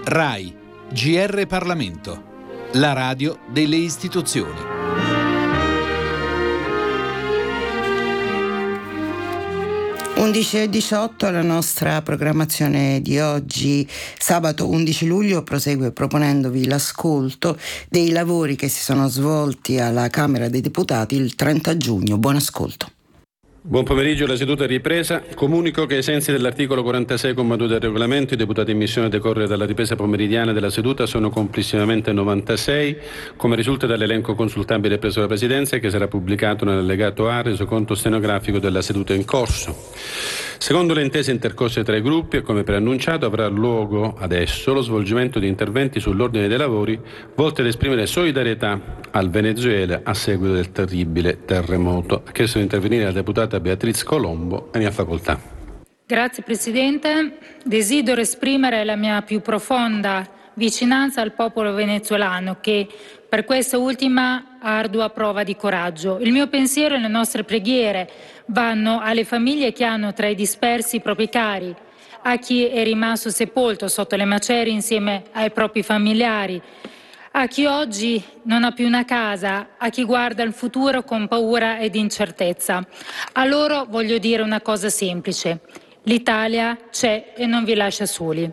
RAI, GR Parlamento, la radio delle istituzioni. e 18 la nostra programmazione di oggi, sabato 11 luglio, prosegue proponendovi l'ascolto dei lavori che si sono svolti alla Camera dei Deputati il 30 giugno. Buon ascolto. Buon pomeriggio, la seduta è ripresa. Comunico che ai sensi dell'articolo 46,2 del regolamento i deputati in missione a decorrere dalla ripresa pomeridiana della seduta sono complessivamente 96, come risulta dall'elenco consultabile presso la Presidenza e che sarà pubblicato nell'allegato A, resoconto stenografico della seduta in corso. Secondo le intese intercorse tra i gruppi e come preannunciato avrà luogo adesso lo svolgimento di interventi sull'ordine dei lavori volti ad esprimere solidarietà al Venezuela a seguito del terribile terremoto. Ha chiesto di intervenire la deputata Beatriz Colombo e ne ha facoltà. Grazie Presidente. Desidero esprimere la mia più profonda vicinanza al popolo venezuelano che per questa ultima ardua prova di coraggio. Il mio pensiero e le nostre preghiere vanno alle famiglie che hanno tra i dispersi i propri cari, a chi è rimasto sepolto sotto le macerie insieme ai propri familiari, a chi oggi non ha più una casa, a chi guarda il futuro con paura ed incertezza. A loro voglio dire una cosa semplice: l'Italia c'è e non vi lascia soli.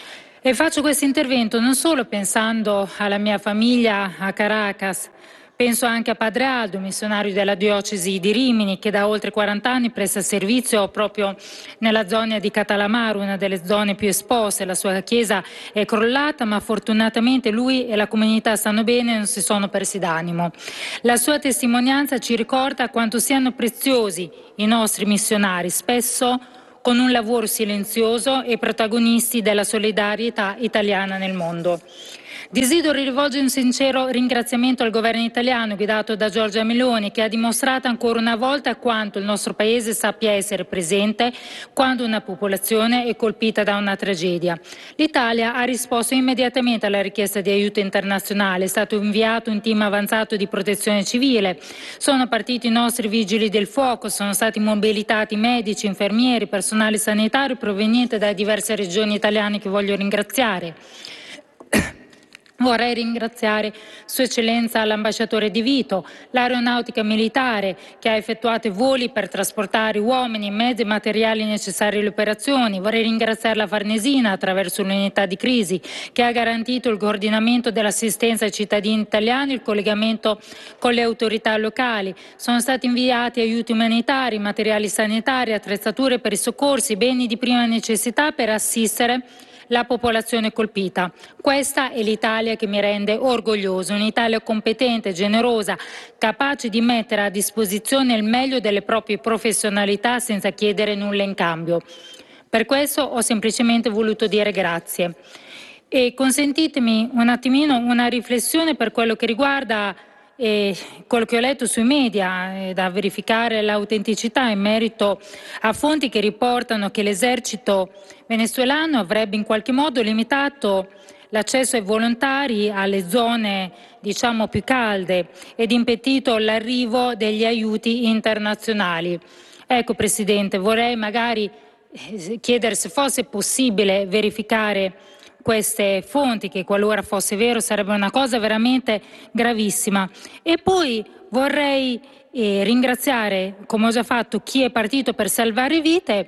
E faccio questo intervento non solo pensando alla mia famiglia a Caracas, penso anche a Padre Aldo, missionario della diocesi di Rimini, che da oltre 40 anni presta servizio proprio nella zona di Catalamaro, una delle zone più esposte. La sua chiesa è crollata, ma fortunatamente lui e la comunità stanno bene e non si sono persi d'animo. La sua testimonianza ci ricorda quanto siano preziosi i nostri missionari, spesso con un lavoro silenzioso e protagonisti della solidarietà italiana nel mondo. Desidero rivolgere un sincero ringraziamento al governo italiano guidato da Giorgia Meloni, che ha dimostrato ancora una volta quanto il nostro Paese sappia essere presente quando una popolazione è colpita da una tragedia. L'Italia ha risposto immediatamente alla richiesta di aiuto internazionale, è stato inviato un team avanzato di protezione civile, sono partiti i nostri vigili del fuoco, sono stati mobilitati medici, infermieri, personale sanitario proveniente da diverse regioni italiane che voglio ringraziare. Vorrei ringraziare Sua Eccellenza l'ambasciatore Di Vito, l'aeronautica militare che ha effettuato voli per trasportare uomini, mezzi e materiali necessari alle operazioni. Vorrei ringraziare la Farnesina attraverso l'unità di crisi che ha garantito il coordinamento dell'assistenza ai cittadini italiani e il collegamento con le autorità locali. Sono stati inviati aiuti umanitari, materiali sanitari, attrezzature per i soccorsi, beni di prima necessità per assistere la popolazione colpita. Questa è l'Italia che mi rende orgoglioso, un'Italia competente, generosa, capace di mettere a disposizione il meglio delle proprie professionalità senza chiedere nulla in cambio. Per questo ho semplicemente voluto dire grazie. E consentitemi un attimino una riflessione per quello che riguarda quello che ho letto sui media, da verificare l'autenticità in merito a fonti che riportano che l'esercito venezuelano avrebbe in qualche modo limitato l'accesso ai volontari alle zone, diciamo, più calde ed impedito l'arrivo degli aiuti internazionali. Ecco, Presidente, vorrei magari chiedere se fosse possibile verificare queste fonti, che qualora fosse vero sarebbe una cosa veramente gravissima. E poi vorrei ringraziare, come ho già fatto, chi è partito per salvare vite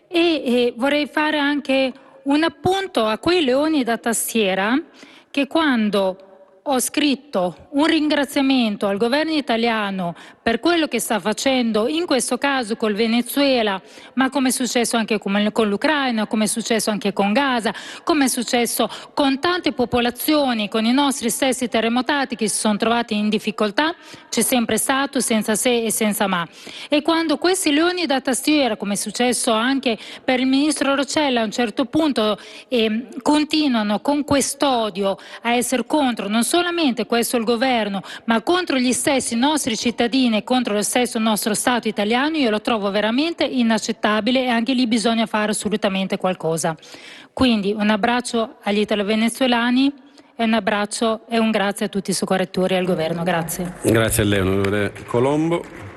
e vorrei fare anche un appunto a quei leoni da tastiera che quando ho scritto un ringraziamento al governo italiano per quello che sta facendo, in questo caso col Venezuela, ma come è successo anche con l'Ucraina, come è successo anche con Gaza, come è successo con tante popolazioni, con i nostri stessi terremotati che si sono trovati in difficoltà, c'è sempre stato senza se e senza ma. E quando questi leoni da tastiera, come è successo anche per il ministro Roccella, a un certo punto continuano con quest'odio a essere contro non solamente questo il governo, ma contro gli stessi nostri cittadini e contro lo stesso nostro Stato italiano, io lo trovo veramente inaccettabile e anche lì bisogna fare assolutamente qualcosa. Quindi un abbraccio agli italo-venezuelani e un abbraccio e un grazie a tutti i soccorritori e al governo. Grazie. Grazie a lei, onorevole Colombo.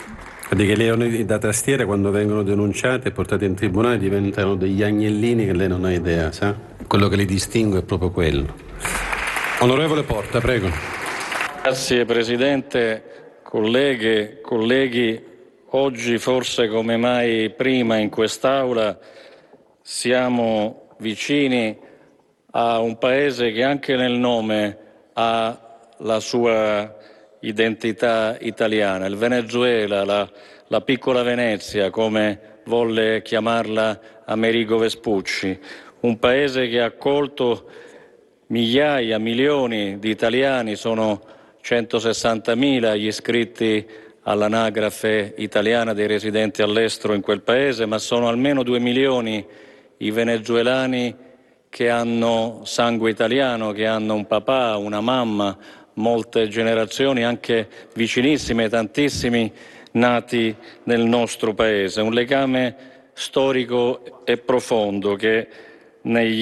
Vedi che i leoni da tastiera, quando vengono denunciati e portati in tribunale, diventano degli agnellini che lei non ha idea, sa? Quello che li distingue è proprio quello. Onorevole Porta, prego. Grazie Presidente, colleghe, colleghi. Oggi forse come mai prima in quest'Aula siamo vicini a un paese che anche nel nome ha la sua identità italiana, il Venezuela, la piccola Venezia, come volle chiamarla Amerigo Vespucci, un paese che ha accolto migliaia, milioni di italiani, sono 160.000 gli iscritti all'anagrafe italiana dei residenti all'estero in quel paese, ma sono almeno 2 milioni i venezuelani che hanno sangue italiano, che hanno un papà, una mamma, molte generazioni anche vicinissime, tantissimi nati nel nostro paese. Un legame storico e profondo che negli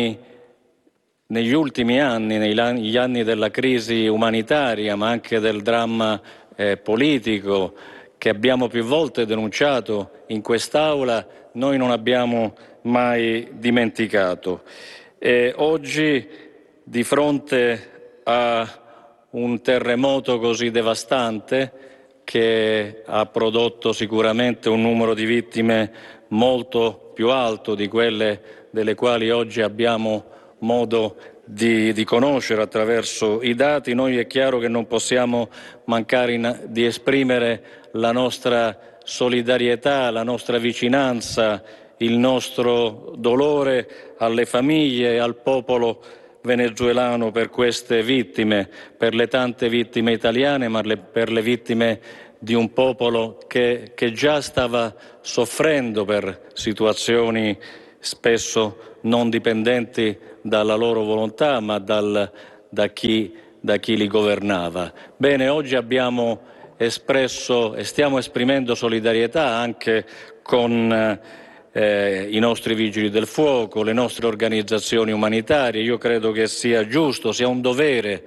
ultimi anni, negli anni della crisi umanitaria, ma anche del dramma politico che abbiamo più volte denunciato in quest'Aula, noi non abbiamo mai dimenticato. E oggi, di fronte a un terremoto così devastante che ha prodotto sicuramente un numero di vittime molto più alto di quelle delle quali oggi abbiamo modo di conoscere attraverso i dati, noi è chiaro che non possiamo mancare di esprimere la nostra solidarietà, la nostra vicinanza, il nostro dolore alle famiglie e al popolo venezuelano per queste vittime, per le tante vittime italiane, ma per le vittime di un popolo che già stava soffrendo per situazioni spesso non dipendenti dalla loro volontà, ma da chi li governava. Bene, oggi abbiamo espresso e stiamo esprimendo solidarietà anche con i nostri vigili del fuoco, le nostre organizzazioni umanitarie. Io credo che sia giusto, sia un dovere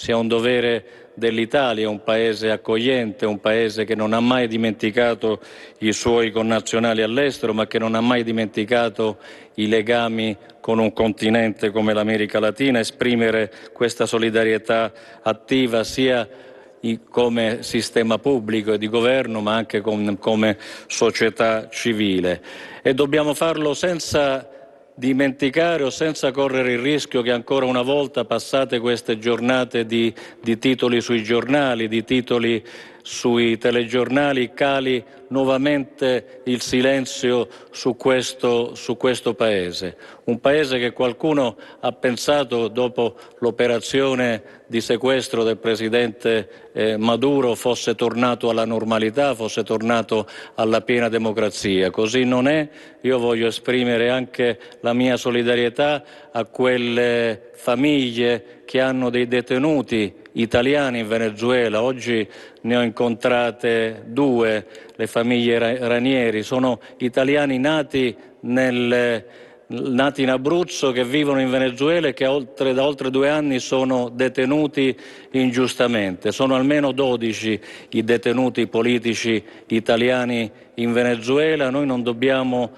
dell'Italia, un paese accogliente, un paese che non ha mai dimenticato i suoi connazionali all'estero, ma che non ha mai dimenticato i legami con un continente come l'America Latina, esprimere questa solidarietà attiva sia come sistema pubblico e di governo, ma anche come società civile. E dobbiamo farlo senza dimenticare o senza correre il rischio che ancora una volta, passate queste giornate di titoli sui giornali, di titoli sui telegiornali, cali nuovamente il silenzio su questo paese. Un paese che qualcuno ha pensato, dopo l'operazione di sequestro del presidente Maduro, fosse tornato alla normalità, fosse tornato alla piena democrazia. Così non è. Io voglio esprimere anche la mia solidarietà a quelle famiglie che hanno dei detenuti italiani in Venezuela. Oggi ne ho incontrate 2, le famiglie Ranieri, sono italiani nati in Abruzzo, che vivono in Venezuela e che da oltre 2 anni sono detenuti ingiustamente. Sono almeno 12 i detenuti politici italiani in Venezuela. Noi non dobbiamo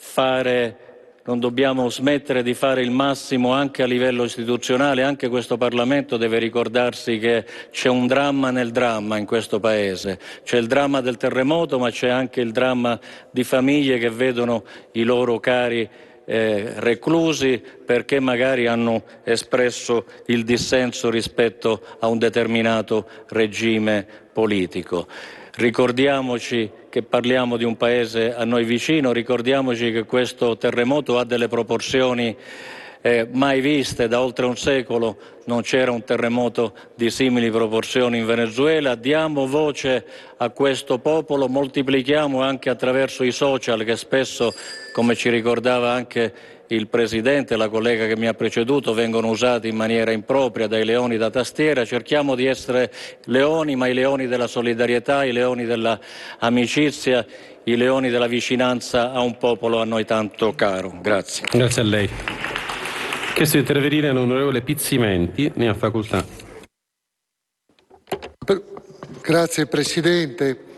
smettere di fare il massimo anche a livello istituzionale. Anche questo Parlamento deve ricordarsi che c'è un dramma nel dramma in questo Paese. C'è il dramma del terremoto, ma c'è anche il dramma di famiglie che vedono i loro cari reclusi perché magari hanno espresso il dissenso rispetto a un determinato regime politico. Ricordiamoci che parliamo di un paese a noi vicino, ricordiamoci che questo terremoto ha delle proporzioni mai viste da oltre un secolo. Non c'era un terremoto di simili proporzioni in Venezuela. Diamo voce a questo popolo, moltiplichiamo anche attraverso i social, che spesso, come ci ricordava anche il Presidente e la collega che mi ha preceduto, vengono usati in maniera impropria dai leoni da tastiera. Cerchiamo di essere leoni, ma i leoni della solidarietà, i leoni dell'amicizia, i leoni della vicinanza a un popolo a noi tanto caro. Grazie. Grazie a lei. Chiesto di intervenire l'onorevole Pizzimenti, ne ha facoltà. Grazie Presidente.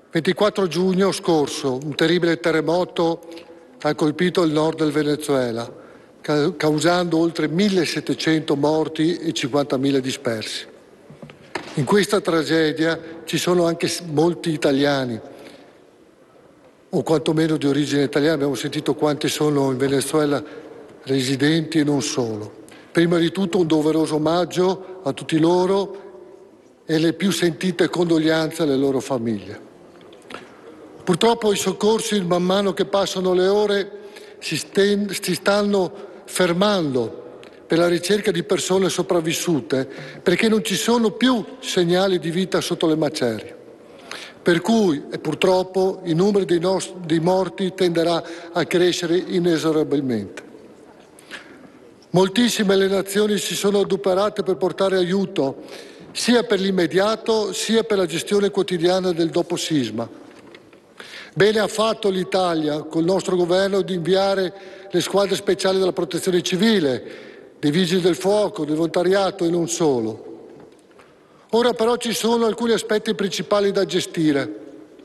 24 giugno scorso un terribile terremoto ha colpito il nord del Venezuela, causando oltre 1.700 morti e 50.000 dispersi. In questa tragedia ci sono anche molti italiani, o quantomeno di origine italiana. Abbiamo sentito quanti sono in Venezuela residenti e non solo. Prima di tutto un doveroso omaggio a tutti loro e le più sentite condoglianze alle loro famiglie. Purtroppo i soccorsi, man mano che passano le ore, si stanno fermando per la ricerca di persone sopravvissute, perché non ci sono più segnali di vita sotto le macerie. Per cui, e purtroppo, il numero dei morti tenderà a crescere inesorabilmente. Moltissime le nazioni si sono adoperate per portare aiuto, sia per l'immediato sia per la gestione quotidiana del dopo sisma. Bene ha fatto l'Italia, col nostro governo, di inviare le squadre speciali della protezione civile, dei vigili del fuoco, del volontariato e non solo. Ora però ci sono alcuni aspetti principali da gestire.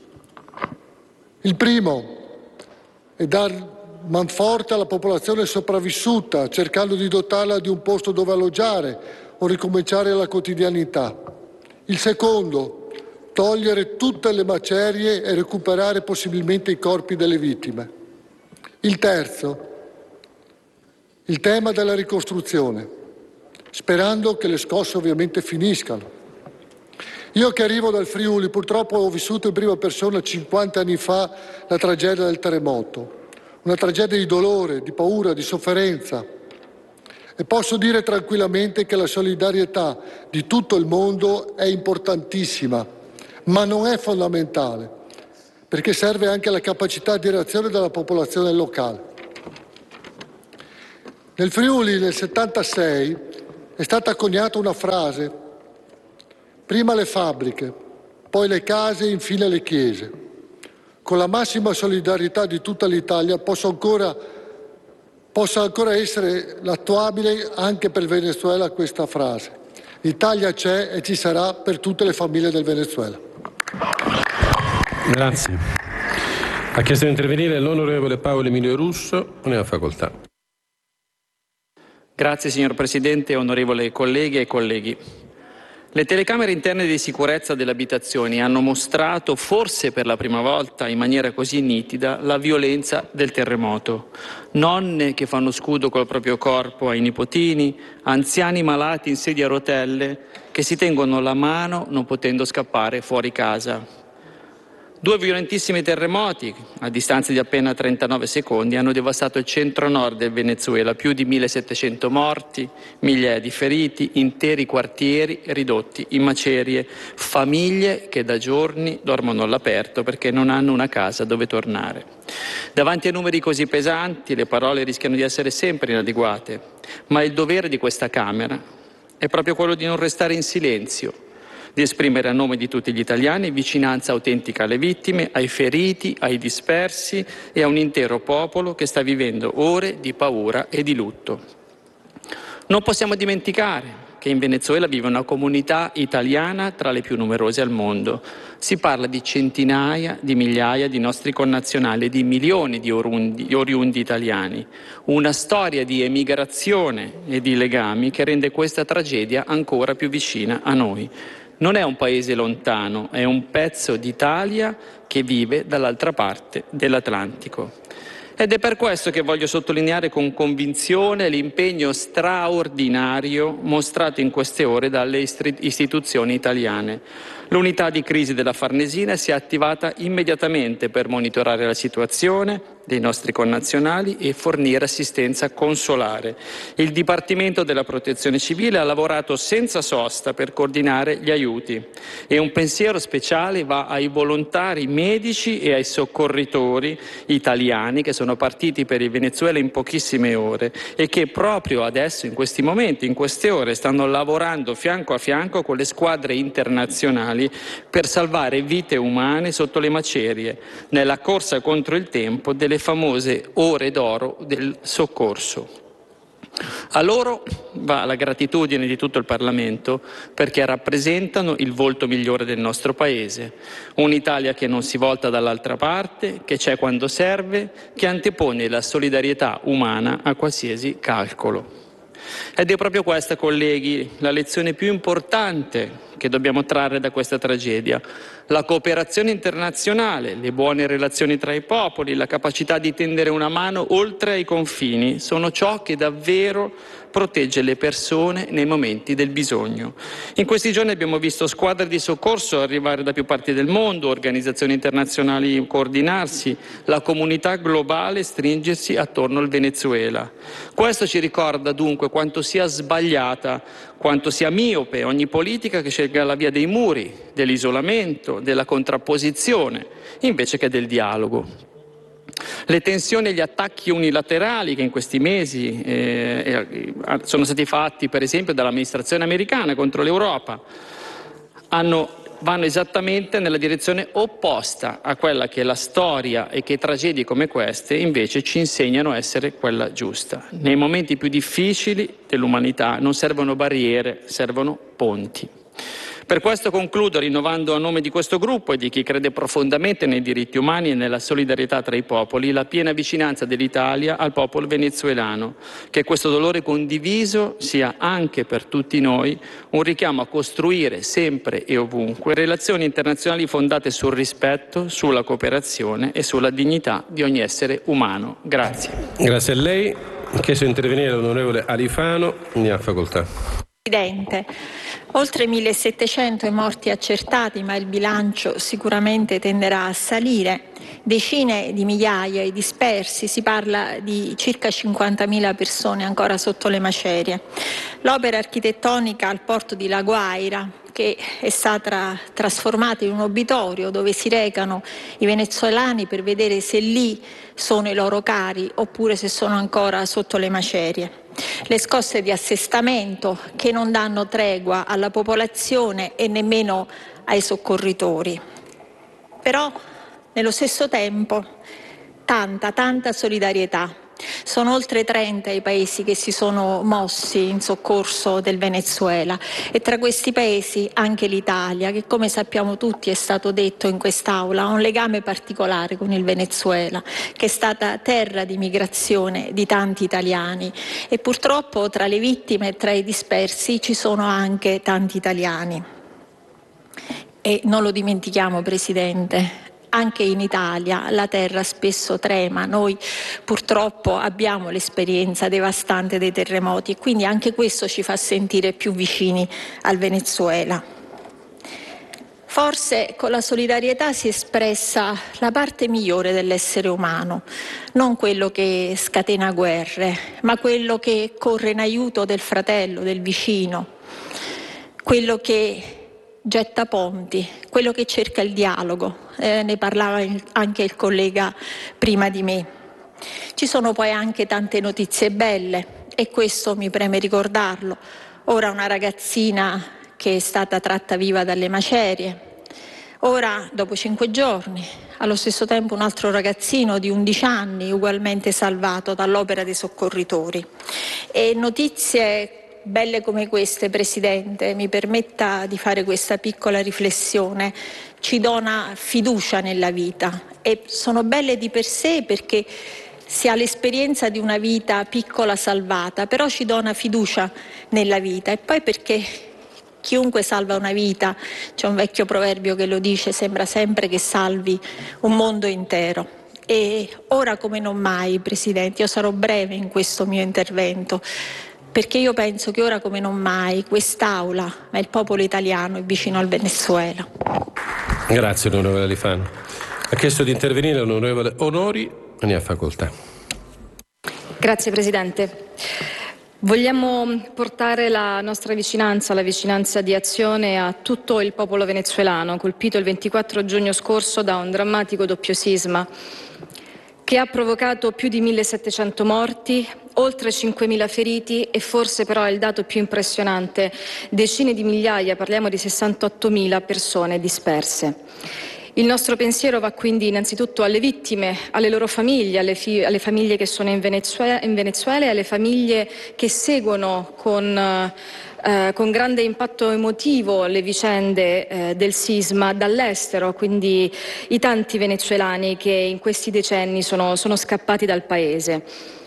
Il primo è dar manforte alla popolazione sopravvissuta, cercando di dotarla di un posto dove alloggiare o ricominciare la quotidianità. Il secondo, togliere tutte le macerie e recuperare possibilmente i corpi delle vittime. Il terzo, il tema della ricostruzione, sperando che le scosse ovviamente finiscano. Io che arrivo dal Friuli, purtroppo ho vissuto in prima persona 50 anni fa la tragedia del terremoto, una tragedia di dolore, di paura, di sofferenza. E posso dire tranquillamente che la solidarietà di tutto il mondo è importantissima, ma non è fondamentale, perché serve anche la capacità di reazione della popolazione locale. Nel Friuli, nel 1976, è stata coniata una frase: prima le fabbriche, poi le case e infine le chiese. Con la massima solidarietà di tutta l'Italia possa ancora essere attuabile anche per il Venezuela questa frase. L'Italia c'è e ci sarà per tutte le famiglie del Venezuela. Grazie. Ha chiesto di intervenire l'onorevole Paolo Emilio Russo, ne ha facoltà. Grazie signor Presidente, onorevoli colleghe e colleghi. Le telecamere interne di sicurezza delle abitazioni hanno mostrato, forse per la prima volta in maniera così nitida, la violenza del terremoto. Nonne che fanno scudo col proprio corpo ai nipotini, anziani malati in sedia a rotelle che si tengono la mano non potendo scappare fuori casa. Due violentissimi terremoti, a distanza di appena 39 secondi, hanno devastato il centro-nord del Venezuela, più di 1.700 morti, migliaia di feriti, interi quartieri ridotti in macerie, famiglie che da giorni dormono all'aperto perché non hanno una casa dove tornare. Davanti a numeri così pesanti, le parole rischiano di essere sempre inadeguate, ma il dovere di questa Camera è proprio quello di non restare in silenzio, di esprimere a nome di tutti gli italiani vicinanza autentica alle vittime, ai feriti, ai dispersi e a un intero popolo che sta vivendo ore di paura e di lutto. Non possiamo dimenticare che in Venezuela vive una comunità italiana tra le più numerose al mondo. Si parla di centinaia di migliaia di nostri connazionali, di milioni di oriundi italiani. Una storia di emigrazione e di legami che rende questa tragedia ancora più vicina a noi. Non è un paese lontano, è un pezzo d'Italia che vive dall'altra parte dell'Atlantico. Ed è per questo che voglio sottolineare con convinzione l'impegno straordinario mostrato in queste ore dalle istituzioni italiane. L'unità di crisi della Farnesina si è attivata immediatamente per monitorare la situazione dei nostri connazionali e fornire assistenza consolare. Il Dipartimento della Protezione Civile ha lavorato senza sosta per coordinare gli aiuti e un pensiero speciale va ai volontari medici e ai soccorritori italiani che sono partiti per il Venezuela in pochissime ore e che proprio adesso, in questi momenti, in queste ore, stanno lavorando fianco a fianco con le squadre internazionali per salvare vite umane sotto le macerie, nella corsa contro il tempo delle famose ore d'oro del soccorso. A loro va la gratitudine di tutto il Parlamento perché rappresentano il volto migliore del nostro Paese. Un'Italia che non si volta dall'altra parte, che c'è quando serve, che antepone la solidarietà umana a qualsiasi calcolo. Ed è proprio questa, colleghi, la lezione più importante che dobbiamo trarre da questa tragedia. La cooperazione internazionale, le buone relazioni tra i popoli, la capacità di tendere una mano oltre ai confini sono ciò che davvero protegge le persone nei momenti del bisogno. In questi giorni abbiamo visto squadre di soccorso arrivare da più parti del mondo, organizzazioni internazionali coordinarsi, la comunità globale stringersi attorno al Venezuela. Questo ci ricorda dunque quanto sia sbagliata, quanto sia miope ogni politica che scelga la via dei muri, dell'isolamento, della contrapposizione, invece che del dialogo. Le tensioni e gli attacchi unilaterali che in questi mesi sono stati fatti, per esempio, dall'amministrazione americana contro l'Europa, vanno esattamente nella direzione opposta a quella che la storia e che tragedie come queste invece ci insegnano a essere quella giusta. Nei momenti più difficili dell'umanità non servono barriere, servono ponti. Per questo concludo rinnovando a nome di questo gruppo e di chi crede profondamente nei diritti umani e nella solidarietà tra i popoli la piena vicinanza dell'Italia al popolo venezuelano, che questo dolore condiviso sia anche per tutti noi un richiamo a costruire sempre e ovunque relazioni internazionali fondate sul rispetto, sulla cooperazione e sulla dignità di ogni essere umano. Grazie. Grazie a lei. Ha chiesto di intervenire l'onorevole Alifano, ne ha facoltà. Presidente, oltre 1.700 i morti accertati, ma il bilancio sicuramente tenderà a salire. Decine di migliaia i dispersi, si parla di circa 50.000 persone ancora sotto le macerie. L'opera architettonica al porto di La Guaira, che è stata trasformata in un obitorio dove si recano i venezuelani per vedere se lì sono i loro cari oppure se sono ancora sotto le macerie. Le scosse di assestamento che non danno tregua alla popolazione e nemmeno ai soccorritori. Però nello stesso tempo tanta solidarietà. Sono oltre 30 i paesi che si sono mossi in soccorso del Venezuela e tra questi paesi anche l'Italia, che come sappiamo tutti, è stato detto in quest'Aula, ha un legame particolare con il Venezuela, che è stata terra di migrazione di tanti italiani e purtroppo tra le vittime e tra i dispersi ci sono anche tanti italiani. E non lo dimentichiamo, Presidente. Anche in Italia la terra spesso trema, noi purtroppo abbiamo l'esperienza devastante dei terremoti e quindi anche questo ci fa sentire più vicini al Venezuela. Forse con la solidarietà si è espressa la parte migliore dell'essere umano, non quello che scatena guerre, ma quello che corre in aiuto del fratello, del vicino, quello che getta ponti, quello che cerca il dialogo, ne parlava anche il collega prima di me. Ci sono poi anche tante notizie belle e questo mi preme ricordarlo. Ora una ragazzina che è stata tratta viva dalle macerie, ora dopo 5 giorni, allo stesso tempo un altro ragazzino di 11 anni ugualmente salvato dall'opera dei soccorritori. E notizie belle come queste, Presidente, mi permetta di fare questa piccola riflessione, ci dona fiducia nella vita e sono belle di per sé perché si ha l'esperienza di una vita piccola salvata, però ci dona fiducia nella vita e poi perché chiunque salva una vita, c'è un vecchio proverbio che lo dice, sembra sempre che salvi un mondo intero. E ora come non mai, Presidente, io sarò breve in questo mio intervento, perché io penso che ora come non mai quest'Aula, ma il popolo italiano è vicino al Venezuela. Grazie onorevole Alifano. Ha chiesto di intervenire l'onorevole Onori, ne ha facoltà. Grazie Presidente. Vogliamo portare la nostra vicinanza, la vicinanza di Azione a tutto il popolo venezuelano, colpito il 24 giugno scorso da un drammatico doppio sisma che ha provocato più di 1.700 morti, oltre 5.000 feriti e forse però è il dato più impressionante, decine di migliaia, parliamo di 68.000 persone disperse. Il nostro pensiero va quindi innanzitutto alle vittime, alle loro famiglie, alle famiglie che sono in Venezuela e alle famiglie che seguono con grande impatto emotivo le vicende del sisma dall'estero, quindi i tanti venezuelani che in questi decenni sono scappati dal paese.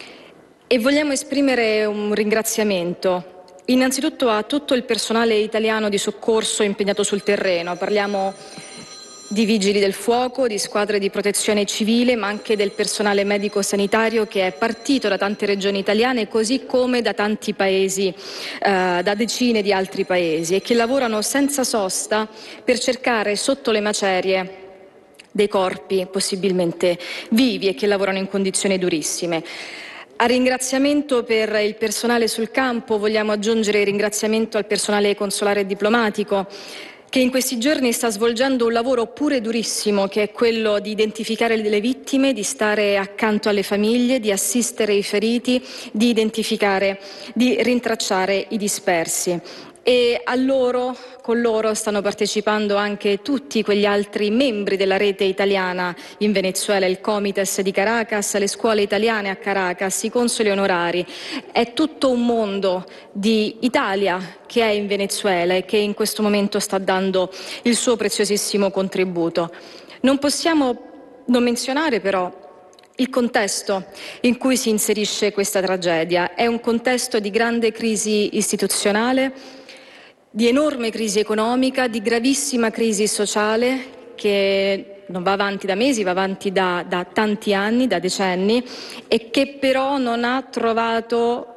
E vogliamo esprimere un ringraziamento innanzitutto a tutto il personale italiano di soccorso impegnato sul terreno. Parliamo di vigili del fuoco, di squadre di protezione civile, ma anche del personale medico-sanitario che è partito da tante regioni italiane, così come da tanti paesi, da decine di altri paesi, e che lavorano senza sosta per cercare sotto le macerie dei corpi possibilmente vivi e che lavorano in condizioni durissime. A ringraziamento per il personale sul campo vogliamo aggiungere il ringraziamento al personale consolare e diplomatico, che in questi giorni sta svolgendo un lavoro pure durissimo, che è quello di identificare le vittime, di stare accanto alle famiglie, di assistere i feriti, di identificare, di rintracciare i dispersi. E con loro stanno partecipando anche tutti quegli altri membri della rete italiana in Venezuela, il Comites di Caracas, le scuole italiane a Caracas, i consoli onorari. È tutto un mondo di Italia che è in Venezuela e che in questo momento sta dando il suo preziosissimo contributo. Non possiamo non menzionare però il contesto in cui si inserisce questa tragedia. È un contesto di grande crisi istituzionale, di enorme crisi economica, di gravissima crisi sociale che non va avanti da mesi, va avanti da tanti anni, da decenni, e che però non ha trovato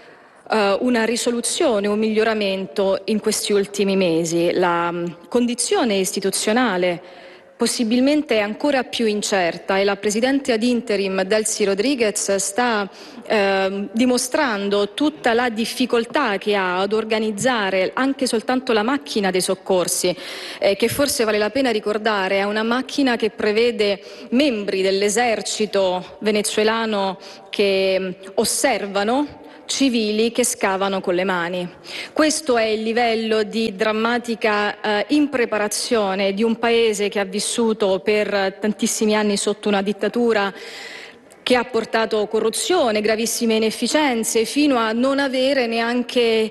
una risoluzione, un miglioramento in questi ultimi mesi. La condizione istituzionale possibilmente è ancora più incerta e la Presidente ad interim Delcy Rodriguez sta dimostrando tutta la difficoltà che ha ad organizzare anche soltanto la macchina dei soccorsi, che forse vale la pena ricordare, è una macchina che prevede membri dell'esercito venezuelano che osservano, civili che scavano con le mani. Questo è il livello di drammatica impreparazione di un paese che ha vissuto per tantissimi anni sotto una dittatura che ha portato corruzione, gravissime inefficienze, fino a non avere neanche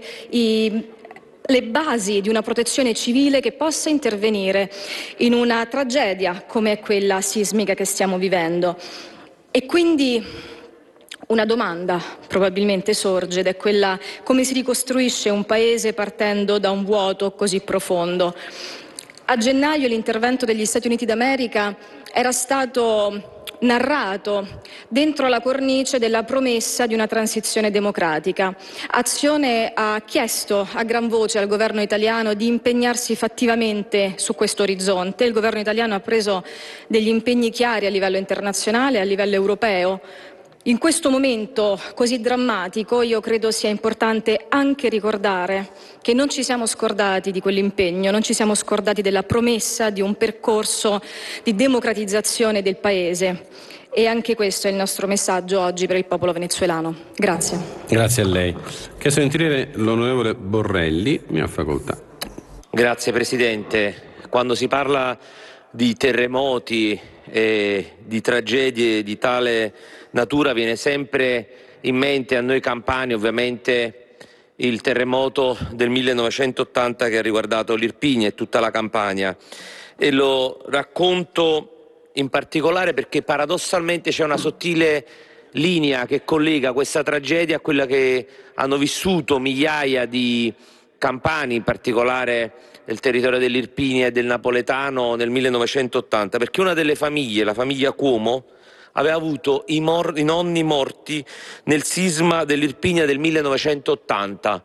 le basi di una protezione civile che possa intervenire in una tragedia come quella sismica che stiamo vivendo. E quindi una domanda probabilmente sorge, ed è quella: come si ricostruisce un paese partendo da un vuoto così profondo? A gennaio l'intervento degli Stati Uniti d'America era stato narrato dentro la cornice della promessa di una transizione democratica. Azione ha chiesto a gran voce al governo italiano di impegnarsi fattivamente su questo orizzonte. Il governo italiano ha preso degli impegni chiari a livello internazionale, a livello europeo. In questo momento così drammatico io credo sia importante anche ricordare che non ci siamo scordati di quell'impegno, non ci siamo scordati della promessa di un percorso di democratizzazione del Paese, e anche questo è il nostro messaggio oggi per il popolo venezuelano. Grazie. Grazie a lei. Chiesto di intervenire l'onorevole Borrelli, mia facoltà. Grazie Presidente. Quando si parla di terremoti e di tragedie di tale natura viene sempre in mente a noi campani ovviamente il terremoto del 1980 che ha riguardato l'Irpinia e tutta la Campania, e lo racconto in particolare perché paradossalmente c'è una sottile linea che collega questa tragedia a quella che hanno vissuto migliaia di campani, in particolare del territorio dell'Irpinia e del Napoletano nel 1980, perché una delle famiglie, la famiglia Cuomo, aveva avuto i nonni morti nel sisma dell'Irpinia del 1980.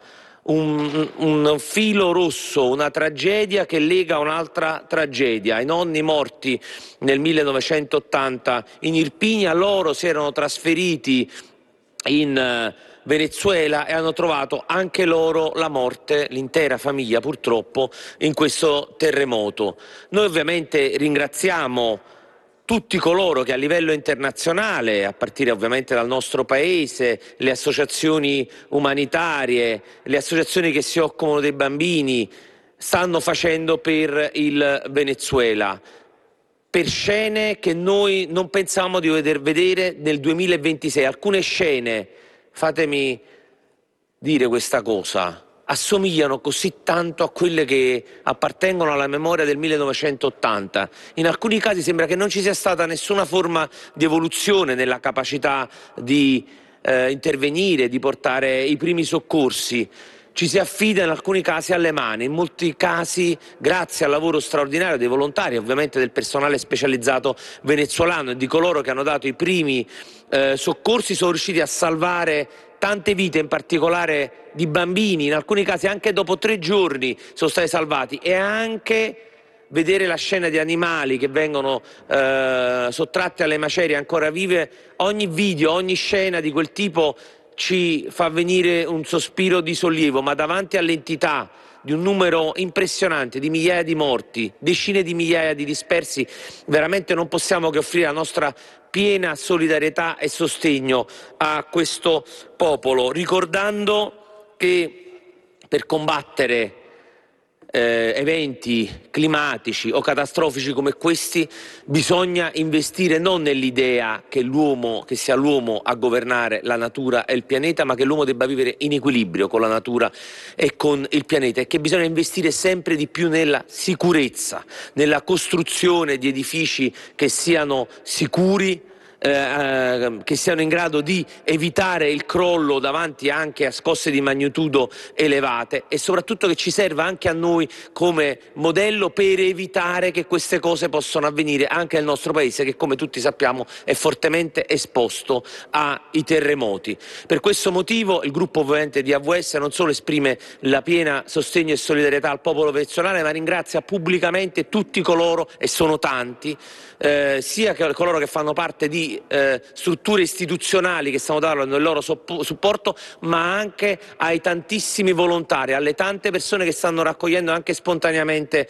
Un filo rosso, una tragedia che lega un'altra tragedia. I nonni morti nel 1980 in Irpinia, loro si erano trasferiti in Venezuela e hanno trovato anche loro la morte, l'intera famiglia purtroppo, in questo terremoto. Noi ovviamente ringraziamo tutti coloro che a livello internazionale, a partire ovviamente dal nostro Paese, le associazioni umanitarie, le associazioni che si occupano dei bambini, stanno facendo per il Venezuela. per scene che noi non pensavamo di vedere nel 2026. Alcune scene, fatemi dire questa cosa, assomigliano così tanto a quelle che appartengono alla memoria del 1980. In alcuni casi sembra che non ci sia stata nessuna forma di evoluzione nella capacità di intervenire, di portare i primi soccorsi. Ci si affida in alcuni casi alle mani, in molti casi grazie al lavoro straordinario dei volontari, ovviamente del personale specializzato venezuelano e di coloro che hanno dato i primi soccorsi, sono riusciti a salvare tante vite, in particolare di bambini, in alcuni casi anche dopo 3 giorni sono stati salvati, e anche vedere la scena di animali che vengono sottratti alle macerie ancora vive. Ogni video, ogni scena di quel tipo ci fa venire un sospiro di sollievo, ma davanti all'entità di un numero impressionante di migliaia di morti, decine di migliaia di dispersi, veramente non possiamo che offrire la nostra piena solidarietà e sostegno a questo popolo, ricordando che per combattere eventi climatici o catastrofici come questi bisogna investire non nell'idea che sia l'uomo a governare la natura e il pianeta, ma che l'uomo debba vivere in equilibrio con la natura e con il pianeta, e che bisogna investire sempre di più nella sicurezza, nella costruzione di edifici che siano sicuri, che siano in grado di evitare il crollo davanti anche a scosse di magnitudo elevate, e soprattutto che ci serva anche a noi come modello per evitare che queste cose possano avvenire anche nel nostro paese, che come tutti sappiamo è fortemente esposto ai terremoti. Per questo motivo il gruppo ovviamente di AVS non solo esprime la piena sostegno e solidarietà al popolo venezuelano, ma ringrazia pubblicamente tutti coloro, e sono tanti, sia coloro che fanno parte di strutture istituzionali che stanno dando il loro supporto, ma anche ai tantissimi volontari, alle tante persone che stanno raccogliendo anche spontaneamente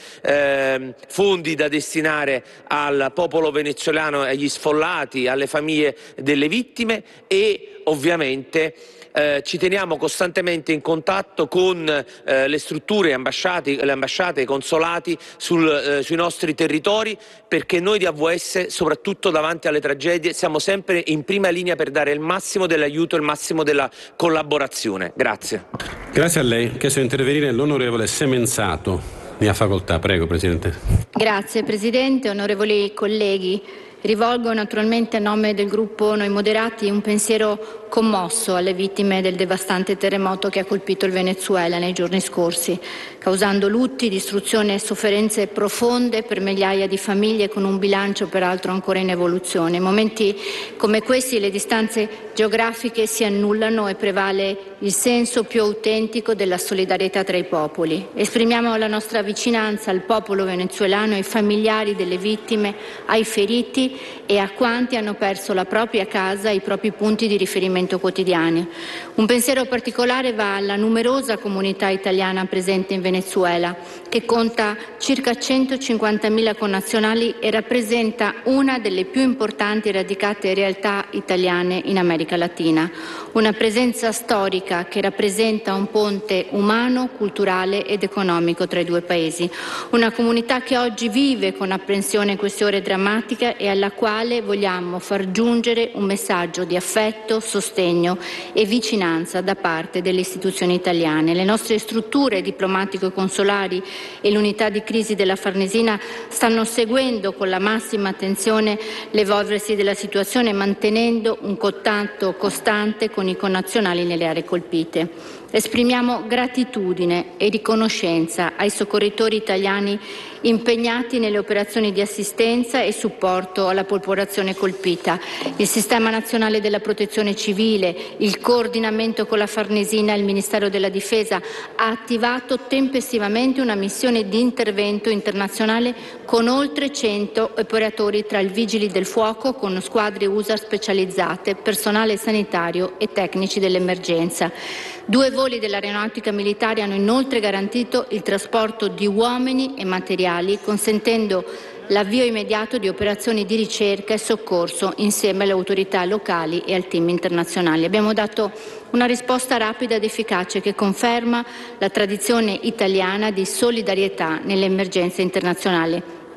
fondi da destinare al popolo venezuelano, agli sfollati, alle famiglie delle vittime, e ovviamente ci teniamo costantemente in contatto con le strutture, le ambasciate, i consolati sui nostri territori, perché noi di AVS, soprattutto davanti alle tragedie, siamo sempre in prima linea per dare il massimo dell'aiuto, il massimo della collaborazione. Grazie. Grazie a lei. Chiesto di intervenire l'onorevole Semenzato. Ne ha facoltà. Prego, Presidente. Grazie, Presidente. Onorevoli colleghi, rivolgo naturalmente a nome del gruppo Noi Moderati un pensiero commosso alle vittime del devastante terremoto che ha colpito il Venezuela nei giorni scorsi, causando lutti, distruzione e sofferenze profonde per migliaia di famiglie, con un bilancio peraltro ancora in evoluzione. In momenti come questi le distanze geografiche si annullano e prevale il senso più autentico della solidarietà tra i popoli. Esprimiamo la nostra vicinanza al popolo venezuelano, ai familiari delle vittime, ai feriti e a quanti hanno perso la propria casa e i propri punti di riferimento quotidiani. Un pensiero particolare va alla numerosa comunità italiana presente in Venezuela, che conta circa 150.000 connazionali e rappresenta una delle più importanti e radicate realtà italiane in America Latina. Una presenza storica che rappresenta un ponte umano, culturale ed economico tra i due paesi. Una comunità che oggi vive con apprensione queste ore drammatiche e alla quale vogliamo far giungere un messaggio di affetto, sostegno e vicinanza da parte delle istituzioni italiane. Le nostre strutture diplomatico-consolari e l'unità di crisi della Farnesina stanno seguendo con la massima attenzione l'evolversi della situazione, mantenendo un contatto costante con i connazionali nelle aree colpite. Esprimiamo gratitudine e riconoscenza ai soccorritori italiani impegnati nelle operazioni di assistenza e supporto alla popolazione colpita. Il Sistema Nazionale della Protezione Civile, il coordinamento con la Farnesina e il Ministero della Difesa ha attivato tempestivamente una missione di intervento internazionale con oltre 100 operatori tra i vigili del fuoco, con squadre USA specializzate, personale sanitario e tecnici dell'emergenza. 2 voli dell'Aeronautica Militare hanno inoltre garantito il trasporto di uomini e materiali, consentendo l'avvio immediato di operazioni di ricerca e soccorso insieme alle autorità locali e al team internazionale. Abbiamo dato una risposta rapida ed efficace che conferma la tradizione italiana di solidarietà nelle emergenze internazionali.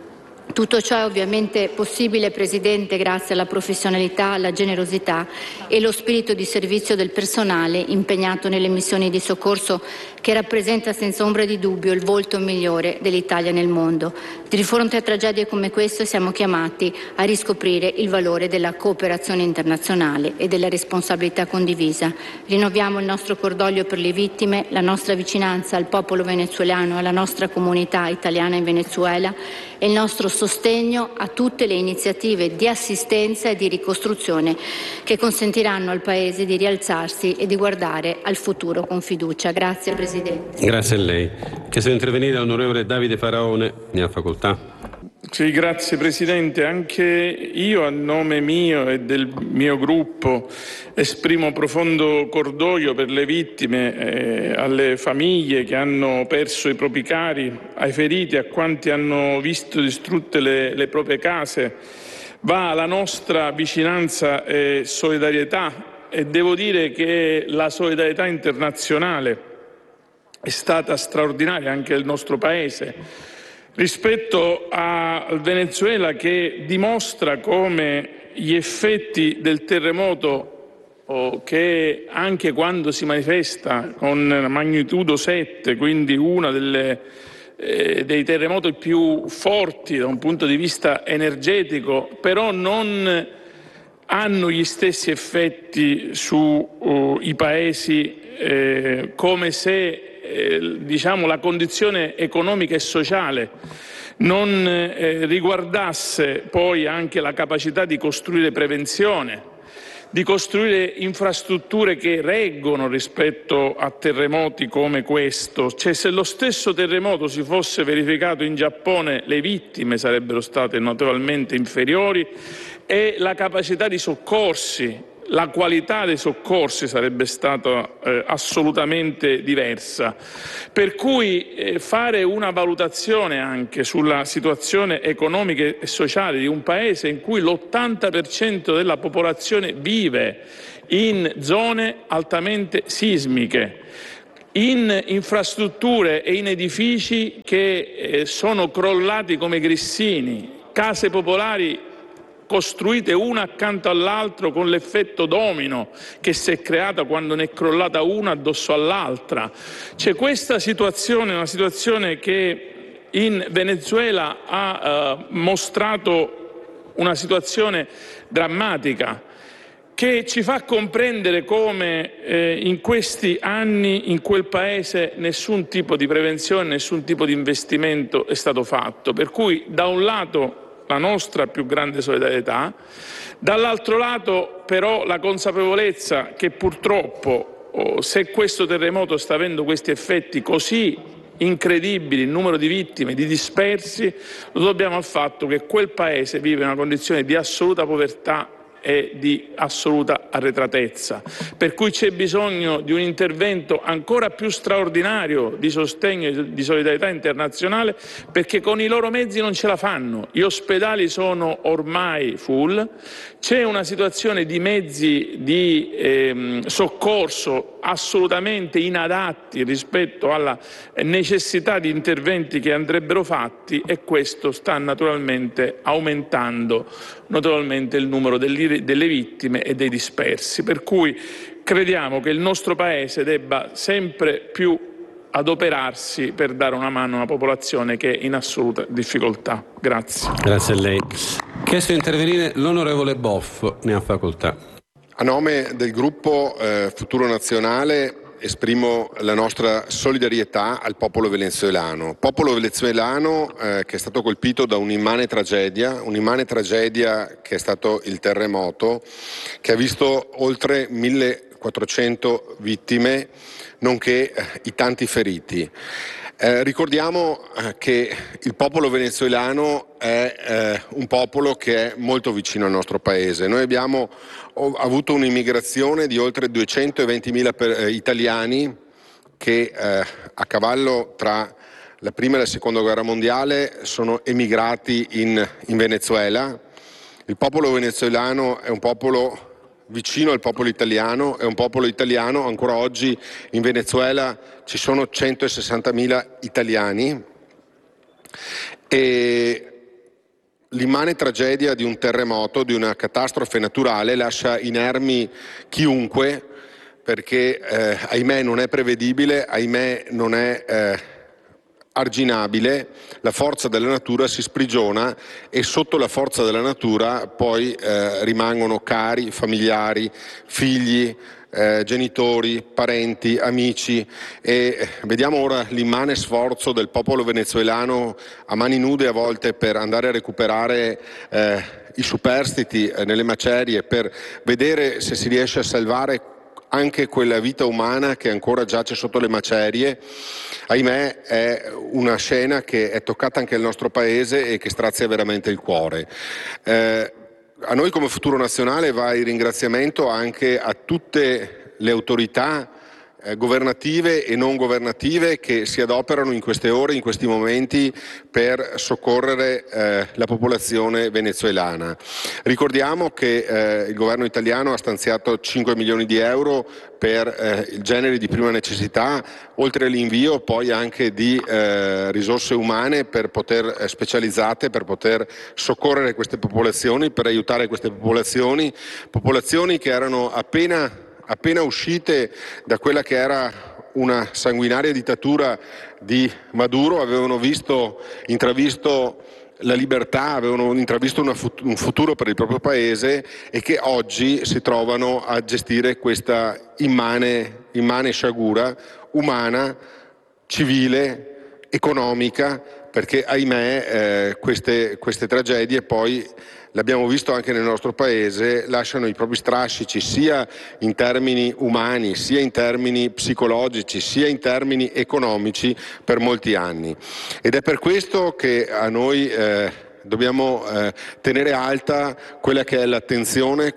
Tutto ciò è ovviamente possibile, Presidente, grazie alla professionalità, alla generosità e lo spirito di servizio del personale impegnato nelle missioni di soccorso, che rappresenta senza ombra di dubbio il volto migliore dell'Italia nel mondo. Di fronte a tragedie come queste siamo chiamati a riscoprire il valore della cooperazione internazionale e della responsabilità condivisa. Rinnoviamo il nostro cordoglio per le vittime, la nostra vicinanza al popolo venezuelano e alla nostra comunità italiana in Venezuela e il nostro sostegno a tutte le iniziative di assistenza e di ricostruzione che consentiranno al Paese di rialzarsi e di guardare al futuro con fiducia. Grazie Presidente. Grazie a lei. Chiesto di intervenire l'onorevole Davide Faraone, ne ha facoltà. Sì, grazie Presidente. Anche io, a nome mio e del mio gruppo, esprimo profondo cordoglio per le vittime, alle famiglie che hanno perso i propri cari, ai feriti, a quanti hanno visto distrutte le proprie case. Va la nostra vicinanza e solidarietà, e devo dire che la solidarietà internazionale è stata straordinaria anche nel nostro Paese rispetto al Venezuela, che dimostra come gli effetti del terremoto, che anche quando si manifesta con magnitudo 7, quindi una dei terremoti più forti da un punto di vista energetico, però non hanno gli stessi effetti sui paesi, come se la condizione economica e sociale non riguardasse poi anche la capacità di costruire prevenzione, di costruire infrastrutture che reggono rispetto a terremoti come questo. Cioè, se lo stesso terremoto si fosse verificato in Giappone, le vittime sarebbero state notevolmente inferiori e la capacità di soccorsi, la qualità dei soccorsi sarebbe stata assolutamente diversa. Per cui fare una valutazione anche sulla situazione economica e sociale di un Paese in cui l'80% della popolazione vive in zone altamente sismiche, in infrastrutture e in edifici che sono crollati come grissini, case popolari costruite una accanto all'altro con l'effetto domino che si è creato quando ne è crollata una addosso all'altra. C'è questa situazione, una situazione che in Venezuela ha mostrato una situazione drammatica, che ci fa comprendere come in questi anni in quel Paese nessun tipo di prevenzione, nessun tipo di investimento è stato fatto. Per cui da un lato la nostra più grande solidarietà, dall'altro lato però la consapevolezza che purtroppo se questo terremoto sta avendo questi effetti così incredibili, il numero di vittime, di dispersi, lo dobbiamo al fatto che quel Paese vive una condizione di assoluta povertà e di assoluta arretratezza, per cui c'è bisogno di un intervento ancora più straordinario di sostegno e di solidarietà internazionale, perché con i loro mezzi non ce la fanno. Gli ospedali sono ormai full, c'è una situazione di mezzi di soccorso assolutamente inadatti rispetto alla necessità di interventi che andrebbero fatti, e questo sta naturalmente aumentando notevolmente il numero delle vittime e dei dispersi. Per cui crediamo che il nostro Paese debba sempre più adoperarsi per dare una mano a una popolazione che è in assoluta difficoltà. Grazie. Grazie a lei. Chiesto di intervenire l'onorevole Boff, ne ha facoltà. A nome del gruppo Futuro Nazionale esprimo la nostra solidarietà al popolo venezuelano che è stato colpito da un'immane tragedia che è stato il terremoto, che ha visto oltre 1400 vittime, nonché i tanti feriti. Ricordiamo che il popolo venezuelano è un popolo che è molto vicino al nostro Paese. Noi abbiamo avuto un'immigrazione di oltre 220.000 italiani che a cavallo tra la prima e la seconda guerra mondiale sono emigrati in Venezuela. Il popolo venezuelano è un popolo vicino al popolo italiano, è un popolo italiano. Ancora oggi in Venezuela ci sono 160.000 italiani e l'immane tragedia di un terremoto, di una catastrofe naturale, lascia inermi chiunque, perché ahimè non è prevedibile, ahimè non è arginabile. La forza della natura si sprigiona e sotto la forza della natura poi rimangono cari, familiari, figli, genitori, parenti, amici, e vediamo ora l'immane sforzo del popolo venezuelano a mani nude a volte per andare a recuperare i superstiti nelle macerie, per vedere se si riesce a salvare anche quella vita umana che ancora giace sotto le macerie. Ahimè è una scena che è toccata anche al nostro paese e che strazia veramente il cuore. A noi come Futuro Nazionale va il ringraziamento anche a tutte le autorità governative e non governative che si adoperano in queste ore, in questi momenti, per soccorrere la popolazione venezuelana. Ricordiamo che il governo italiano ha stanziato 5 milioni di euro per il genere di prima necessità, oltre all'invio poi anche di risorse umane specializzate per poter soccorrere queste popolazioni, per aiutare queste popolazioni che erano appena uscite da quella che era una sanguinaria dittatura di Maduro, avevano intravisto la libertà, avevano intravisto un futuro per il proprio paese, e che oggi si trovano a gestire questa immane sciagura umana, civile, economica, perché ahimè queste tragedie poi, l'abbiamo visto anche nel nostro paese, lasciano i propri strascici sia in termini umani, sia in termini psicologici, sia in termini economici per molti anni. Ed è per questo che a noi dobbiamo tenere alta quella che è l'attenzione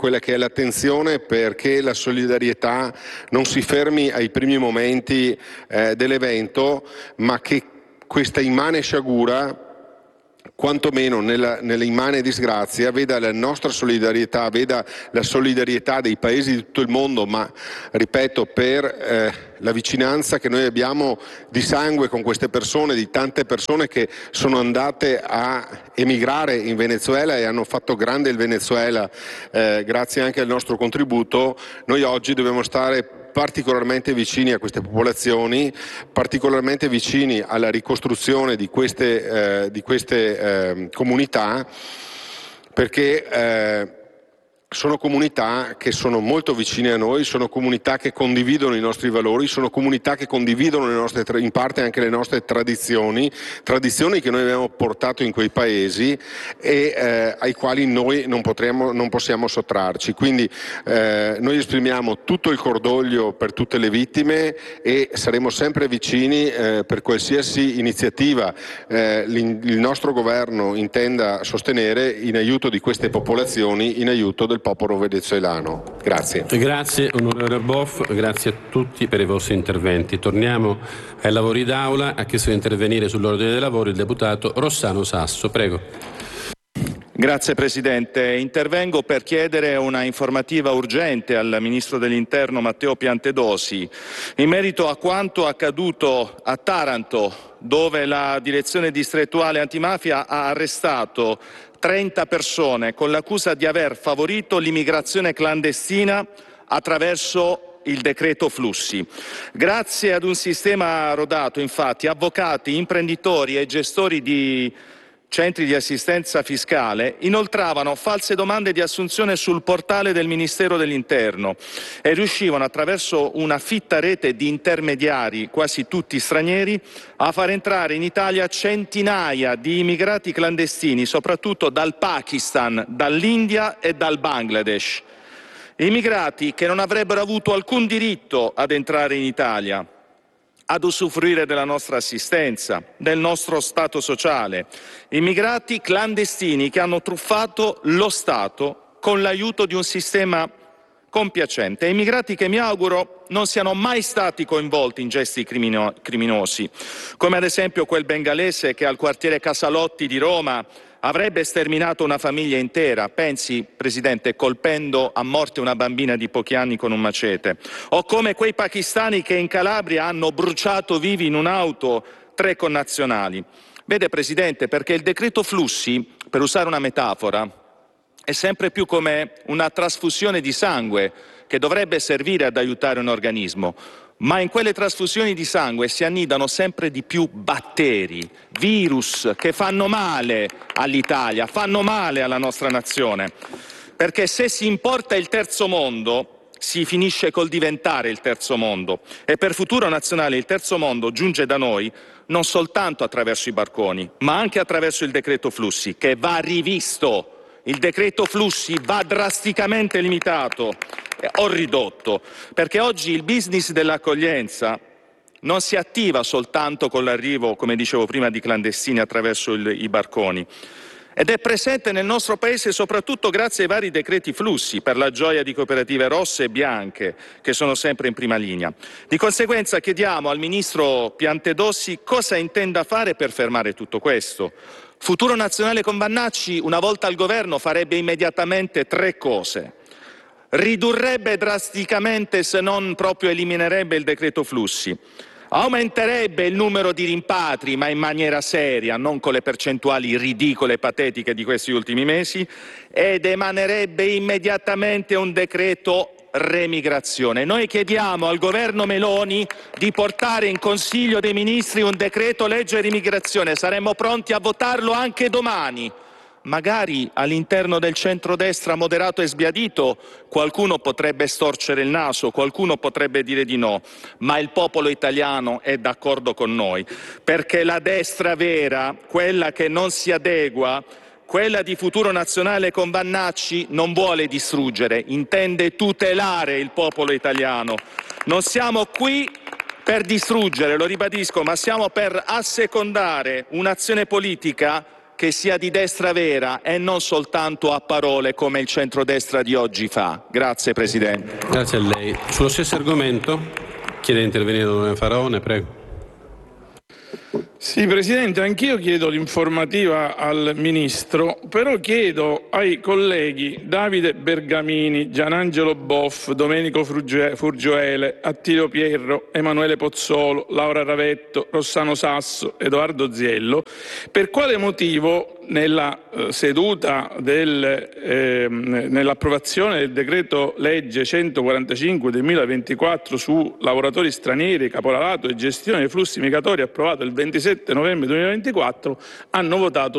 perché la solidarietà non si fermi ai primi momenti dell'evento, ma che questa immane sciagura, quantomeno nell'immane disgrazia, veda la nostra solidarietà, veda la solidarietà dei paesi di tutto il mondo, ma ripeto, per la vicinanza che noi abbiamo di sangue con queste persone, di tante persone che sono andate a emigrare in Venezuela e hanno fatto grande il Venezuela grazie anche al nostro contributo. Noi oggi dobbiamo stare particolarmente vicini a queste popolazioni, particolarmente vicini alla ricostruzione di queste comunità, perché sono comunità che sono molto vicine a noi, sono comunità che condividono i nostri valori, sono comunità che condividono in parte anche le nostre tradizioni che noi abbiamo portato in quei paesi e ai quali noi non possiamo sottrarci. Quindi noi esprimiamo tutto il cordoglio per tutte le vittime e saremo sempre vicini per qualsiasi iniziativa il nostro governo intenda sostenere in aiuto di queste popolazioni, in aiuto del popolo venezuelano. Grazie. Grazie onorevole Boff, grazie a tutti per i vostri interventi. Torniamo ai lavori d'aula. Ha chiesto di intervenire sull'ordine dei lavori il deputato Rossano Sasso. Prego. Grazie Presidente. Intervengo per chiedere una informativa urgente al Ministro dell'Interno Matteo Piantedosi in merito a quanto accaduto a Taranto, dove la Direzione Distrettuale Antimafia ha arrestato 30 persone con l'accusa di aver favorito l'immigrazione clandestina attraverso il decreto flussi. Grazie ad un sistema rodato, infatti, avvocati, imprenditori e gestori di centri di assistenza fiscale inoltravano false domande di assunzione sul portale del Ministero dell'Interno e riuscivano, attraverso una fitta rete di intermediari, quasi tutti stranieri, a far entrare in Italia centinaia di immigrati clandestini, soprattutto dal Pakistan, dall'India e dal Bangladesh. Immigrati che non avrebbero avuto alcun diritto ad entrare in Italia, ad usufruire della nostra assistenza, del nostro Stato sociale. Immigrati clandestini che hanno truffato lo Stato con l'aiuto di un sistema compiacente. Immigrati che mi auguro non siano mai stati coinvolti in gesti criminosi, come ad esempio quel bengalese che al quartiere Casalotti di Roma avrebbe sterminato una famiglia intera, pensi, Presidente, colpendo a morte una bambina di pochi anni con un macete, o come quei pakistani che in Calabria hanno bruciato vivi in un'auto 3 connazionali. Vede Presidente, perché il decreto flussi, per usare una metafora, è sempre più come una trasfusione di sangue che dovrebbe servire ad aiutare un organismo, ma in quelle trasfusioni di sangue si annidano sempre di più batteri, virus che fanno male all'Italia, fanno male alla nostra nazione. Perché se si importa il terzo mondo, si finisce col diventare il terzo mondo, e per Futuro Nazionale il terzo mondo giunge da noi non soltanto attraverso i barconi, ma anche attraverso il decreto flussi, che va rivisto. Il decreto flussi va drasticamente limitato o ridotto, perché oggi il business dell'accoglienza non si attiva soltanto con l'arrivo, come dicevo prima, di clandestini attraverso i barconi, ed è presente nel nostro Paese soprattutto grazie ai vari decreti flussi, per la gioia di cooperative rosse e bianche, che sono sempre in prima linea. Di conseguenza chiediamo al Ministro Piantedosi cosa intenda fare per fermare tutto questo. Futuro Nazionale con Vannacci, una volta al governo, farebbe immediatamente 3 cose. Ridurrebbe drasticamente, se non proprio eliminerebbe, il decreto flussi. Aumenterebbe il numero di rimpatri, ma in maniera seria, non con le percentuali ridicole e patetiche di questi ultimi mesi, ed emanerebbe immediatamente un decreto remigrazione. Noi chiediamo al governo Meloni di portare in Consiglio dei Ministri un decreto legge remigrazione. Saremmo pronti a votarlo anche domani. Magari all'interno del centrodestra moderato e sbiadito qualcuno potrebbe storcere il naso, qualcuno potrebbe dire di no, ma il popolo italiano è d'accordo con noi, perché la destra vera, quella che non si adegua, quella di Futuro Nazionale con Vannacci, non vuole distruggere, intende tutelare il popolo italiano. Non siamo qui per distruggere, lo ribadisco, ma siamo per assecondare un'azione politica che sia di destra vera e non soltanto a parole come il centrodestra di oggi fa. Grazie Presidente. Grazie a lei. Sullo stesso argomento chiede di intervenire l'onorevole Faraone, prego. Sì, Presidente, anch'io chiedo l'informativa al Ministro, però chiedo ai colleghi Davide Bergamini, Gianangelo Boff, Domenico Furgioele, Attilio Pierro, Emanuele Pozzolo, Laura Ravetto, Rossano Sasso, Edoardo Ziello, per quale motivo nella seduta nell'approvazione del decreto legge 145 del 2024 su lavoratori stranieri, caporalato e gestione dei flussi migratori approvato il 27 novembre 2024 hanno votato